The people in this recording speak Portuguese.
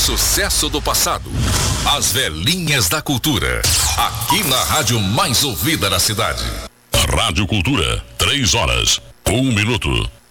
sucesso do passado. As velhinhas da cultura. Aqui na rádio mais ouvida da cidade. Rádio Cultura, 3 horas, 1 minuto.